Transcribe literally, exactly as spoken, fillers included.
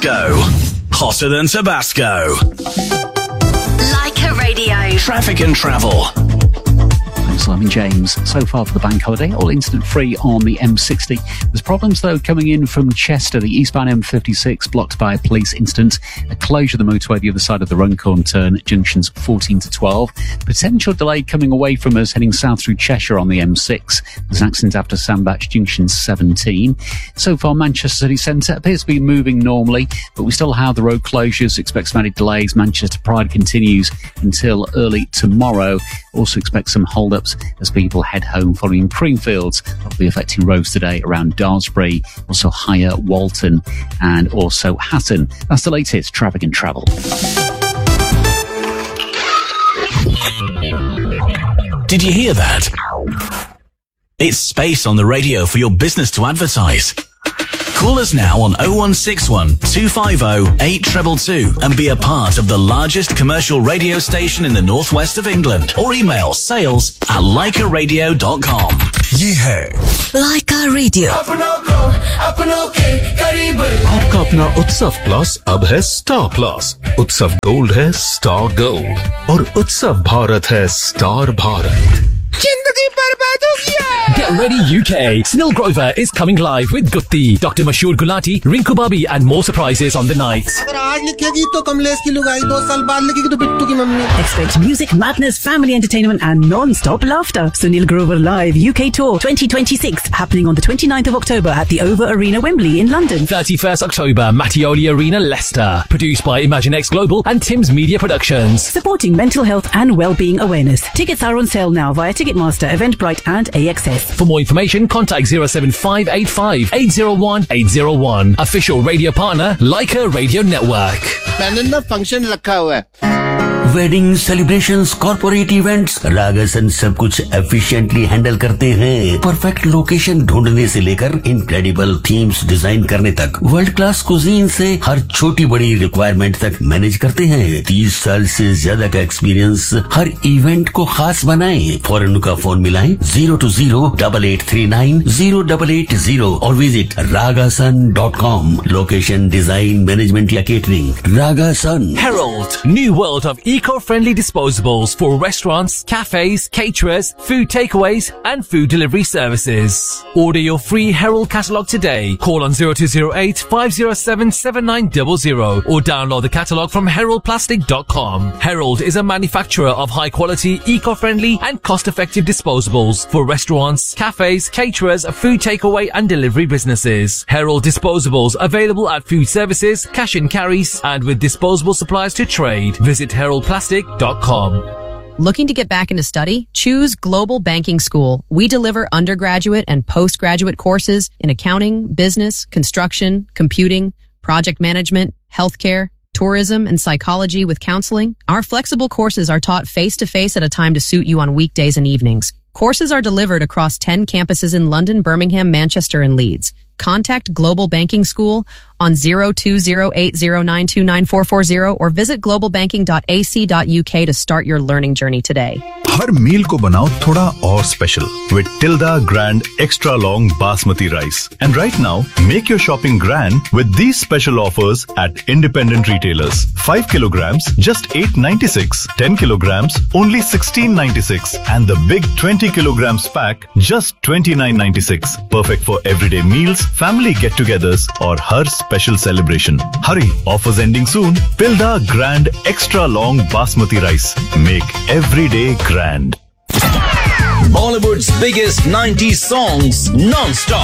Tabasco. Hotter than Tabasco. Leica Radio. Traffic and travel. Simon James. So far for the bank holiday, all incident free on the M sixty. There's problems though coming in from Chester. The eastbound M fifty-six blocked by a police incident. A closure of the motorway the other side of the Runcorn turn, junctions fourteen to twelve. Potential delay coming away from us heading south through Cheshire on the M six. There's an accident after Sandbach, junction seventeen. So far Manchester City Centre appears to be moving normally, but we still have the road closures. Expect some added delays. Manchester Pride continues until early tomorrow. Also expect some hold-ups as people head home following Creamfields. That'll be affecting roads today around Daresbury, also Higher Walton and also Hatton. That's the latest traffic and travel. Did you hear that? It's space on the radio for your business to advertise. Call us now on oh one six one, two five oh, eight two two two and be a part of the largest commercial radio station in the northwest of England, or email sales at leica radio dot com. ये है Leica Radio. आपका अपना उत्सव plus अब है star plus. उत्सव gold है star gold और उत्सव भारत है स्टार भारत. जिंदगी बर्बाद हो गया. Get ready U K. Snell Grover is coming live with Gutti, Doctor Mashoor Gulati, Rinku Babi and more surprises on the night. अगर आज लिखेगी तो कमलेश की लुगाई, दो साल बाद लिखेगी तो बिट्टू की mummy. Expect music, madness, family entertainment and non-stop laughter. Sunil Grover Live U K Tour twenty twenty-six happening on the twenty-ninth of October at the Over Arena, Wembley in London. thirty-first October, Mattioli Arena, Leicester. Produced by ImagineX Global and Tim's Media Productions. Supporting mental health and well-being awareness. Tickets are on sale now via Ticketmaster, Eventbrite and A X S. For more information, contact zero seven five eight five, eight zero one, eight zero one. Official radio partner, Leica Radio Network. मैंने ना function रखा हुआ है. Wedding celebrations, corporate events, रागासन सब कुछ efficiently handle करते हैं. Perfect location ढूंढने से लेकर इनक्रेडिबल थीम्स डिजाइन करने तक, वर्ल्ड क्लास कुजीन से हर छोटी बड़ी रिक्वायरमेंट तक मैनेज करते हैं. तीस साल से ज्यादा का एक्सपीरियंस हर इवेंट को खास बनाए. फौरन उनका फोन मिलाएं zero to zero double eight three nine zero double eight zero और visit रागासन dot com. Location, design, management या catering, रागासन. Herald, new world of eco-friendly disposables for restaurants, cafes, caterers, food takeaways and food delivery services. Order your free Herald catalogue today. Call on zero two zero eight, five zero seven, seven nine zero zero or download the catalogue from herald plastic dot com. Herald is a manufacturer of high-quality, eco-friendly and cost-effective disposables for restaurants, cafes, caterers, food takeaway and delivery businesses. Herald disposables available at food services, cash and carries and with disposable supplies to trade. Visit herald plastic dot com. Looking to get back into study? Choose Global Banking School. We deliver undergraduate and postgraduate courses in accounting, business, construction, computing, project management, healthcare, tourism, and psychology with counseling. Our flexible courses are taught face-to-face at a time to suit you on weekdays and evenings. Courses are delivered across ten campuses in London, Birmingham, Manchester, and Leeds. Contact Global Banking School on zero two zero eight zero nine two nine four four zero or visit global banking dot a c dot u k to start your learning journey today. हर मील को बनाओ थोड़ा और special with Tilda Grand Extra Long Basmati Rice. And right now, make your shopping grand with these special offers at independent retailers. five kilograms, just eight ninety-six. ten kilograms, only sixteen ninety-six. And the big twenty kilograms pack, just twenty-nine ninety-six. Perfect for everyday meals, family get-togethers or her special celebration. Hurry, offers ending soon. Tilda Grand Extra Long Basmati Rice. Make every day grand. Bollywood's biggest nineties songs non-stop.